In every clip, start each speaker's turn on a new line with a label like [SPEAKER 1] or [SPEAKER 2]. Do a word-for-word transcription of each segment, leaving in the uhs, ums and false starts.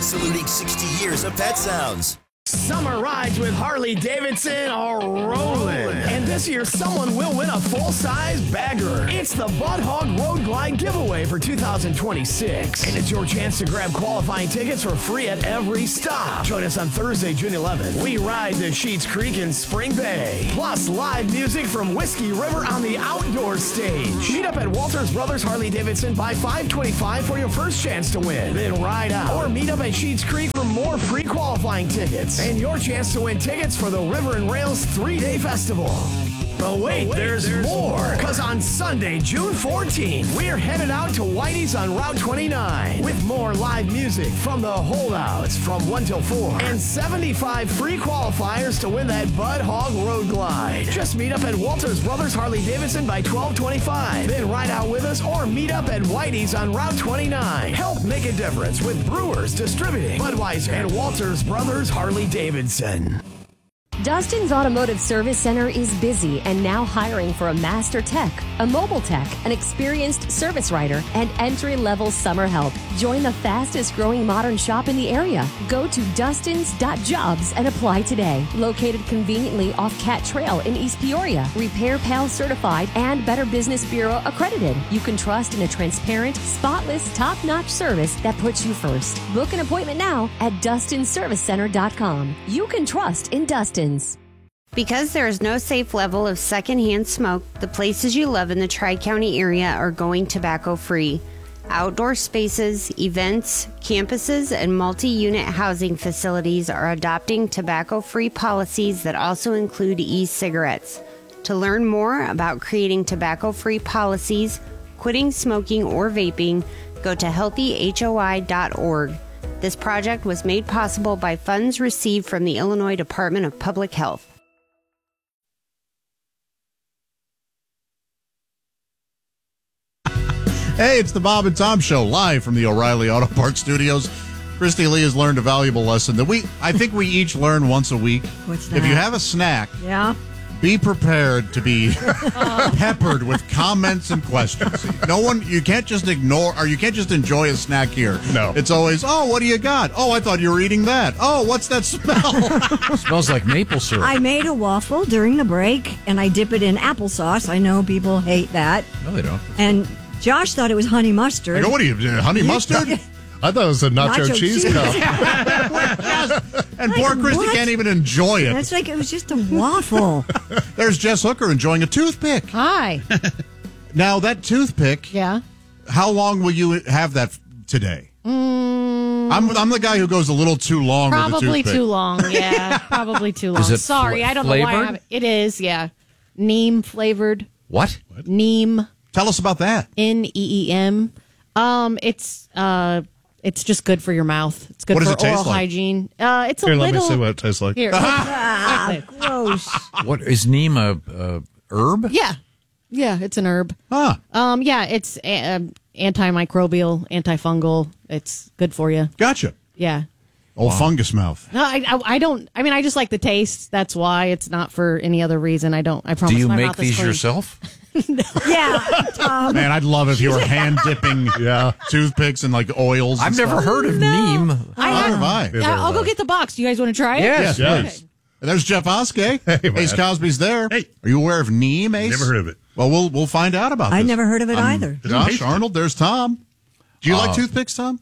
[SPEAKER 1] Saluting sixty years of Pet Sounds.
[SPEAKER 2] Summer rides with Harley Davidson are rolling. And this year, someone will win a full-size bagger. It's the Bud Hog Road Glide giveaway for two thousand twenty-six. And it's your chance to grab qualifying tickets for free at every stop. Join us on Thursday, June eleventh. We ride to Sheets Creek in Spring Bay. Plus, live music from Whiskey River on the outdoor stage. Meet up at Walters Brothers Harley Davidson by five twenty-five for your first chance to win. Then ride out. Or meet up at Sheets Creek for more free qualifying tickets. And your chance to win tickets for the River and Rails three-day festival. But wait, but wait there's, there's more. Because on Sunday, June fourteenth, we're headed out to Whitey's on Route twenty-nine with more live music from the Holdouts from one till four and seventy-five free qualifiers to win that Bud Hog Road Glide. Just meet up at Walters Brothers Harley Davidson by twelve twenty-five. Then ride out with us or meet up at Whitey's on Route twenty-nine. Help make a difference with Brewers Distributing, Budweiser, and Walters Brothers Harley Davidson.
[SPEAKER 3] Dustin's Automotive Service Center is busy and now hiring for a master tech, a mobile tech, an experienced service writer, and entry-level summer help. Join the fastest-growing modern shop in the area. Go to dustins dot jobs and apply today. Located conveniently off Cat Trail in East Peoria. Repair Pal certified and Better Business Bureau accredited. You can trust in a transparent, spotless, top-notch service that puts you first. Book an appointment now at dustin service center dot com. You can trust in Dustin.
[SPEAKER 4] Because there is no safe level of secondhand smoke, the places you love in the Tri-County area are going tobacco-free. Outdoor spaces, events, campuses, and multi-unit housing facilities are adopting tobacco-free policies that also include e-cigarettes. To learn more about creating tobacco-free policies, quitting smoking or vaping, go to healthy hoi dot org. This project was made possible by funds received from the Illinois Department of Public Health.
[SPEAKER 5] Hey, it's the Bob and Tom Show, live from the O'Reilly Auto Parts Studios. Christy Lee has learned a valuable lesson that we, I think we each learn once a week.
[SPEAKER 6] What's that?
[SPEAKER 5] If you have a snack,
[SPEAKER 6] yeah,
[SPEAKER 5] be prepared to be peppered with comments and questions. No one, you can't just ignore, or you can't just enjoy a snack here.
[SPEAKER 7] No.
[SPEAKER 5] It's always, oh, what do you got? Oh, I thought you were eating that. Oh, what's that smell?
[SPEAKER 7] Smells like maple syrup.
[SPEAKER 6] I made a waffle during the break, and I dip it in applesauce. I know people hate that.
[SPEAKER 7] No, they don't.
[SPEAKER 6] And Josh thought it was honey mustard.
[SPEAKER 5] I go, what are you, honey mustard?
[SPEAKER 7] I thought it was a nacho,
[SPEAKER 6] Nacho
[SPEAKER 7] cheese,
[SPEAKER 6] cheese.
[SPEAKER 7] cup.
[SPEAKER 5] And
[SPEAKER 6] Like,
[SPEAKER 5] poor Christy
[SPEAKER 6] what?
[SPEAKER 5] can't even enjoy it.
[SPEAKER 6] It's like it was just a waffle.
[SPEAKER 5] There's Jess Hooker enjoying a toothpick.
[SPEAKER 8] Hi.
[SPEAKER 5] Now, that toothpick,
[SPEAKER 8] Yeah.
[SPEAKER 5] how long will you have that today?
[SPEAKER 8] Mm,
[SPEAKER 5] I'm I'm the guy who goes a little too long with the
[SPEAKER 8] probably
[SPEAKER 5] toothpick.
[SPEAKER 8] too long. Yeah, probably too long.
[SPEAKER 7] Is it
[SPEAKER 8] Sorry,
[SPEAKER 7] fl-
[SPEAKER 8] I don't know why I
[SPEAKER 7] flavored?
[SPEAKER 8] have it. It is, yeah. Neem flavored.
[SPEAKER 7] What?
[SPEAKER 8] Neem.
[SPEAKER 5] Tell us about that.
[SPEAKER 8] N E E M. Um, it's uh, it's just good for your mouth. It's good
[SPEAKER 5] What does
[SPEAKER 8] for
[SPEAKER 5] it taste
[SPEAKER 8] oral
[SPEAKER 5] like?
[SPEAKER 8] hygiene. Uh, it's a
[SPEAKER 7] Here,
[SPEAKER 8] little.
[SPEAKER 7] let me see what it tastes like.
[SPEAKER 8] Here.
[SPEAKER 6] Ah, gross.
[SPEAKER 7] What is neem a, a herb?
[SPEAKER 8] Yeah, yeah, it's an herb.
[SPEAKER 5] Ah,
[SPEAKER 8] Um, yeah, it's uh, antimicrobial, antifungal. It's good for you.
[SPEAKER 5] gotcha.
[SPEAKER 8] Yeah.
[SPEAKER 5] Old fungus mouth.
[SPEAKER 8] No, I, I, I don't. I mean, I just like the taste. That's why. It's not for any other reason. I don't. I promise.
[SPEAKER 7] Do you
[SPEAKER 8] my
[SPEAKER 7] make
[SPEAKER 8] mouth is
[SPEAKER 7] these
[SPEAKER 8] clean.
[SPEAKER 7] yourself?
[SPEAKER 6] Yeah. Um,
[SPEAKER 5] Man, I'd love if you were hand dipping
[SPEAKER 7] Yeah.
[SPEAKER 5] toothpicks in like oils. and
[SPEAKER 7] I've never
[SPEAKER 5] stuff.
[SPEAKER 7] heard of neem.
[SPEAKER 8] I
[SPEAKER 5] Neither
[SPEAKER 8] have.
[SPEAKER 5] have I.
[SPEAKER 8] Yeah, I'll go get the box. Do you guys want to try it?
[SPEAKER 7] Yes,
[SPEAKER 5] Yes,
[SPEAKER 7] please.
[SPEAKER 5] please. And there's Jeff Oskey.
[SPEAKER 7] Hey, man.
[SPEAKER 5] Ace Cosby's there.
[SPEAKER 7] Hey.
[SPEAKER 5] Are you aware of neem, Ace?
[SPEAKER 7] Never heard of it.
[SPEAKER 5] Well, we'll we'll find out about
[SPEAKER 6] I
[SPEAKER 5] this.
[SPEAKER 6] never heard of it
[SPEAKER 5] Um,
[SPEAKER 6] either.
[SPEAKER 5] Josh Arnold, there's Tom. Do you like
[SPEAKER 7] Uh,
[SPEAKER 5] toothpicks, Tom?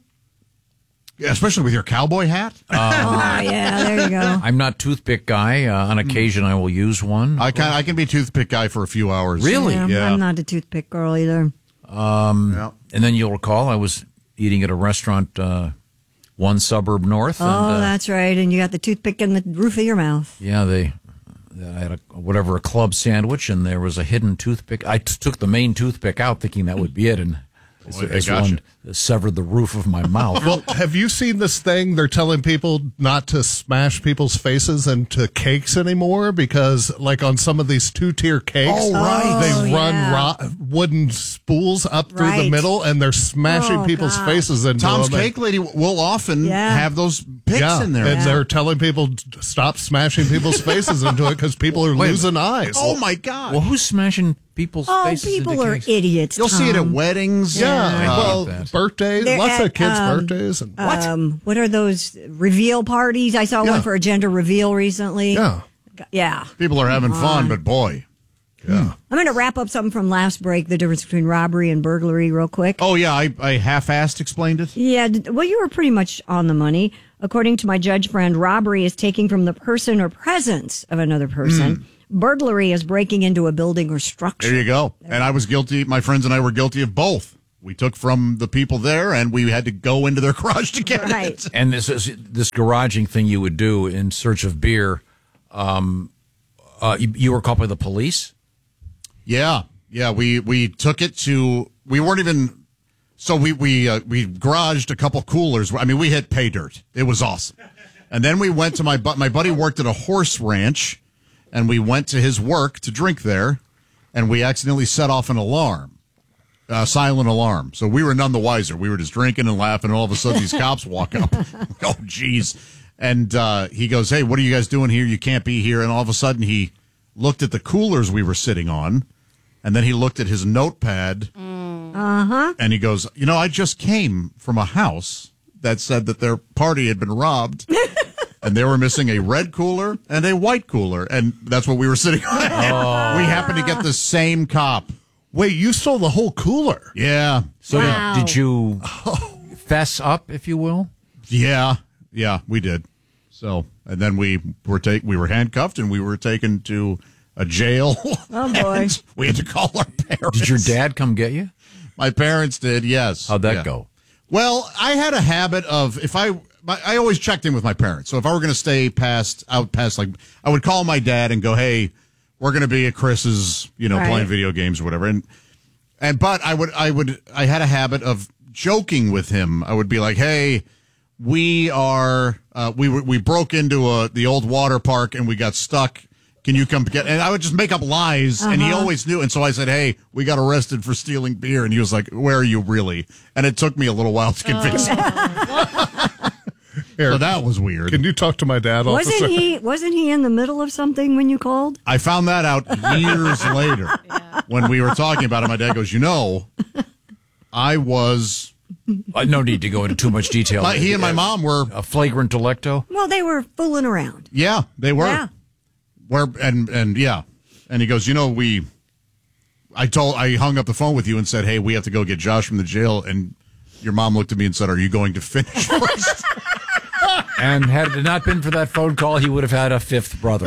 [SPEAKER 5] Yeah, especially with your cowboy hat.
[SPEAKER 6] Oh, yeah, there you go.
[SPEAKER 7] I'm not toothpick guy. Uh, on occasion, I will use one.
[SPEAKER 5] I can I can be toothpick guy for a few hours.
[SPEAKER 7] Really?
[SPEAKER 6] Yeah,
[SPEAKER 5] Yeah.
[SPEAKER 6] I'm not a toothpick girl either.
[SPEAKER 5] Yeah.
[SPEAKER 7] And then you'll recall I was eating at a restaurant uh, one suburb north.
[SPEAKER 6] Oh,
[SPEAKER 7] and, uh,
[SPEAKER 6] that's right. And you got the toothpick in the roof of your mouth.
[SPEAKER 7] Yeah, they. I had a whatever a club sandwich, and there was a hidden toothpick. I t- took the main toothpick out, thinking that would be it, and this,
[SPEAKER 5] Boy, they
[SPEAKER 7] this
[SPEAKER 5] got
[SPEAKER 7] one severed the roof of my mouth.
[SPEAKER 9] Well, have you seen this thing? They're telling people not to smash people's faces into cakes anymore because, like, on some of these two-tier cakes,
[SPEAKER 5] Oh, right.
[SPEAKER 9] they
[SPEAKER 6] Oh,
[SPEAKER 9] run
[SPEAKER 6] yeah.
[SPEAKER 9] ro- wooden spools up through the
[SPEAKER 6] Right.
[SPEAKER 9] middle, and they're smashing
[SPEAKER 6] Oh,
[SPEAKER 9] people's
[SPEAKER 6] God.
[SPEAKER 9] faces into
[SPEAKER 5] Tom's
[SPEAKER 9] them.
[SPEAKER 5] Cake Lady will often
[SPEAKER 6] Yeah.
[SPEAKER 5] have those picks
[SPEAKER 9] yeah,
[SPEAKER 5] in there.
[SPEAKER 9] and they're telling people to stop smashing people's faces into it because people are
[SPEAKER 7] Wait a
[SPEAKER 9] losing eyes.
[SPEAKER 5] Oh my God!
[SPEAKER 7] Well, who's smashing people's
[SPEAKER 6] Oh,
[SPEAKER 7] faces
[SPEAKER 6] people
[SPEAKER 7] into
[SPEAKER 6] are
[SPEAKER 7] cakes?
[SPEAKER 6] idiots.
[SPEAKER 5] You'll see it at
[SPEAKER 6] Tom.
[SPEAKER 5] weddings.
[SPEAKER 9] Yeah,
[SPEAKER 7] I
[SPEAKER 9] well,
[SPEAKER 7] hate that.
[SPEAKER 9] birthdays,
[SPEAKER 6] They're
[SPEAKER 9] lots
[SPEAKER 6] at,
[SPEAKER 9] of kids'
[SPEAKER 6] um,
[SPEAKER 9] birthdays, and
[SPEAKER 6] Um, what are those reveal parties? I saw
[SPEAKER 9] Yeah.
[SPEAKER 6] one for a gender reveal recently.
[SPEAKER 9] yeah,
[SPEAKER 6] Yeah.
[SPEAKER 5] People are having fun, but boy.
[SPEAKER 9] yeah.
[SPEAKER 6] I'm going to wrap up something from last break, the difference between robbery and burglary, real quick.
[SPEAKER 5] Oh, yeah, I, I half-assed explained it.
[SPEAKER 6] Yeah, d- well, you were pretty much on the money. According to my judge friend, robbery is taking from the person or presence of another person. Burglary is breaking into a building or structure.
[SPEAKER 5] There you go. And I was guilty. My friends and I were guilty of both. We took from the people there, and we had to go into their garage to get
[SPEAKER 6] Right.
[SPEAKER 5] it.
[SPEAKER 7] And this is this garaging thing you would do in search of beer. Um, uh, you, you were called by the police.
[SPEAKER 5] Yeah, yeah. We we took it to. We weren't even. So we we uh, we garaged a couple coolers. I mean, we hit pay dirt. It was awesome. And then we went to my bu- my buddy worked at a horse ranch, and we went to his work to drink there, and we accidentally set off an alarm, a silent alarm. So we were none the wiser. We were just drinking and laughing, and all of a sudden these cops walk up. Oh, geez. And uh, he goes, "Hey, what are you guys doing here? You can't be here." And all of a sudden he looked at the coolers we were sitting on, and then he looked at his notepad,
[SPEAKER 6] Uh-huh.
[SPEAKER 5] and he goes, "You know, I just came from a house that said that their party had been robbed." And they were missing a red cooler and a white cooler, and that's what we were sitting on.
[SPEAKER 7] Oh.
[SPEAKER 5] We happened to get the same cop.
[SPEAKER 9] Wait, you stole the whole cooler?
[SPEAKER 5] Yeah.
[SPEAKER 7] So
[SPEAKER 6] Wow.
[SPEAKER 7] did you fess up, if you will?
[SPEAKER 5] Yeah, yeah, we did. So, and then we were take we were handcuffed and we were taken to a jail.
[SPEAKER 6] Oh, boy.
[SPEAKER 5] And we had to call our parents.
[SPEAKER 7] Did your dad come get you?
[SPEAKER 5] My parents did, yes.
[SPEAKER 7] How'd that
[SPEAKER 5] Yeah.
[SPEAKER 7] go?
[SPEAKER 5] Well, I had a habit of if I my, I always checked in with my parents. So if I were going to stay past out past like I would call my dad and go, "Hey, we're going to be at Chris's, you know,
[SPEAKER 6] Right.
[SPEAKER 5] playing video games or whatever." And and but I would I would I had a habit of joking with him. I would be like, "Hey, we are uh, we were, we broke into a the old water park and we got stuck. Can you come get?" And I would just make up lies, and he always knew. And so I said, "Hey, we got arrested for stealing beer," and he was like, "Where are you really?" And it took me a little while to convince him.
[SPEAKER 9] Here,
[SPEAKER 5] So that was weird.
[SPEAKER 9] can you talk to my dad, officer?
[SPEAKER 6] Wasn't he wasn't he in the middle of something when you called?
[SPEAKER 5] I found that out years later when we were talking about it. My dad goes, "You know, I was."
[SPEAKER 7] Uh, no need to go into too much detail.
[SPEAKER 5] My, he and my mom were.
[SPEAKER 7] A flagrant delicto?
[SPEAKER 6] Well, they were fooling around.
[SPEAKER 5] Yeah, they were.
[SPEAKER 6] Yeah.
[SPEAKER 5] Where and and yeah, and he goes, "You know, we." I told I hung up the phone with you and said, "Hey, we have to go get Josh from the jail." And your mom looked at me and said, "Are you going to finish first?"
[SPEAKER 7] And had it not been for that phone call, he would have had a fifth brother.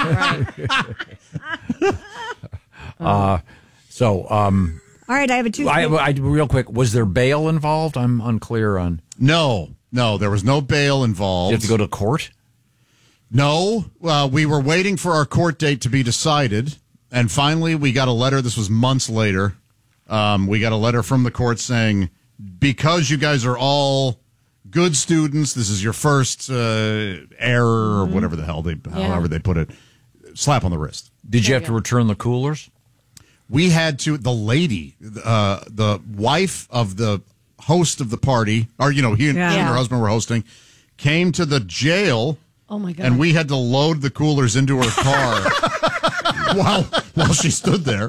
[SPEAKER 7] uh, so, um,
[SPEAKER 6] All right, I have a two.
[SPEAKER 7] I, I, real quick, was there bail involved? I'm unclear on.
[SPEAKER 5] No, no, there was no bail involved.
[SPEAKER 7] You have to go to court?
[SPEAKER 5] No, uh, we were waiting for our court date to be decided, and finally we got a letter. This was months later. Um, we got a letter from the court saying, because you guys are all good students, this is your first uh, error or whatever the hell they, however they put it, slap on the wrist.
[SPEAKER 7] Did you have to return the coolers?
[SPEAKER 5] We had to, the lady, uh, the wife of the host of the party, or, you know, he and,
[SPEAKER 6] Yeah.
[SPEAKER 5] she and her husband were hosting, came to the jail.
[SPEAKER 8] Oh, my God.
[SPEAKER 5] And we had to load the coolers into her car while while she stood there.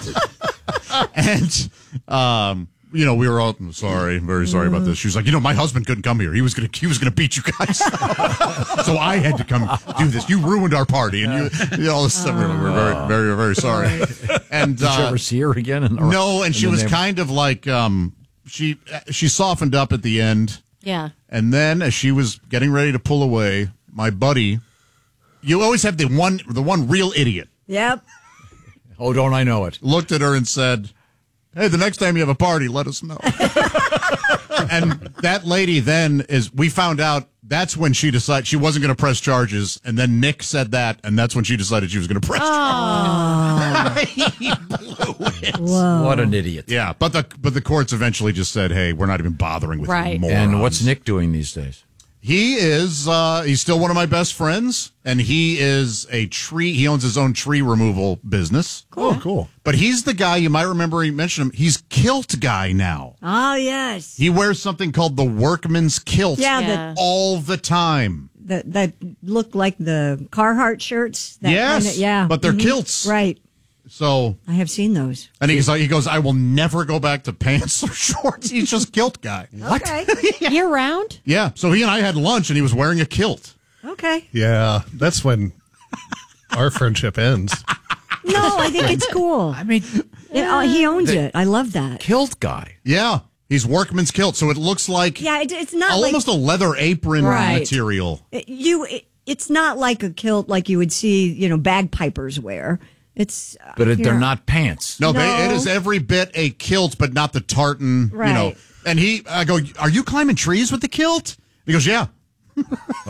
[SPEAKER 5] And, um, you know, we were all sorry, very sorry about this. She was like, you know, my husband couldn't come here. He was gonna he was gonna beat you guys. So I had to come do this. You ruined our party, and you, you know, all this stuff. We were very, very, very sorry. And
[SPEAKER 7] Did you
[SPEAKER 5] uh,
[SPEAKER 7] ever see her again? In, or,
[SPEAKER 5] no, and
[SPEAKER 7] in
[SPEAKER 5] she
[SPEAKER 7] the
[SPEAKER 5] was
[SPEAKER 7] neighbor-
[SPEAKER 5] kind of like um, she she softened up at the end.
[SPEAKER 8] Yeah.
[SPEAKER 5] And then as she was getting ready to pull away, my buddy, you always have the one the one real idiot,
[SPEAKER 6] Yep.
[SPEAKER 7] Oh, don't I know it?
[SPEAKER 5] looked at her and said, "Hey, the next time you have a party, let us know." And that lady then is, we found out that's when she decided she wasn't going to press charges. And then Nick said that, and that's when she decided she was going to press charges. He blew it.
[SPEAKER 7] What an idiot.
[SPEAKER 5] Yeah, but the but the courts eventually just said, "Hey, we're not even bothering with
[SPEAKER 8] Right.
[SPEAKER 5] you more."
[SPEAKER 7] And what's Nick doing these days?
[SPEAKER 5] He is, uh, he's still one of my best friends, and he is a tree, he owns his own tree removal business.
[SPEAKER 9] Oh, cool.
[SPEAKER 5] But he's the guy, you might remember he mentioned him, he's kilt guy now.
[SPEAKER 6] Oh, yes.
[SPEAKER 5] He wears something called the workman's kilt
[SPEAKER 6] Yeah,
[SPEAKER 8] Yeah.
[SPEAKER 5] all the time.
[SPEAKER 6] the, that that look like the Carhartt shirts. That
[SPEAKER 5] Yes,
[SPEAKER 6] kinda- yeah.
[SPEAKER 5] but they're
[SPEAKER 6] Mhm.
[SPEAKER 5] kilts.
[SPEAKER 6] Right.
[SPEAKER 5] So
[SPEAKER 6] I have seen those.
[SPEAKER 5] And he's like, he goes, I will never go back to pants or shorts. He's just kilt guy.
[SPEAKER 6] What? Okay.
[SPEAKER 8] Year round?
[SPEAKER 5] Yeah. So he and I had lunch, and he was wearing a kilt.
[SPEAKER 6] Okay.
[SPEAKER 9] Yeah, that's when our friendship ends.
[SPEAKER 6] No, I think it's cool.
[SPEAKER 7] I mean,
[SPEAKER 6] It, uh, he owns
[SPEAKER 7] the-
[SPEAKER 6] it. I love that.
[SPEAKER 7] kilt guy.
[SPEAKER 5] Yeah. He's workman's kilt, so it looks like
[SPEAKER 6] Yeah, it, it's not
[SPEAKER 5] almost
[SPEAKER 6] like
[SPEAKER 5] a leather apron
[SPEAKER 8] Right.
[SPEAKER 5] material.
[SPEAKER 6] it- you. It, it's not like a kilt like you would see, you know, bagpipers wear. It's uh,
[SPEAKER 7] But it, they're
[SPEAKER 6] here.
[SPEAKER 7] not pants.
[SPEAKER 5] No,
[SPEAKER 6] No.
[SPEAKER 5] They, it is every bit a kilt, but not the tartan. You know.
[SPEAKER 6] Right.
[SPEAKER 5] And he, I go, are you climbing trees with the kilt? He goes, yeah.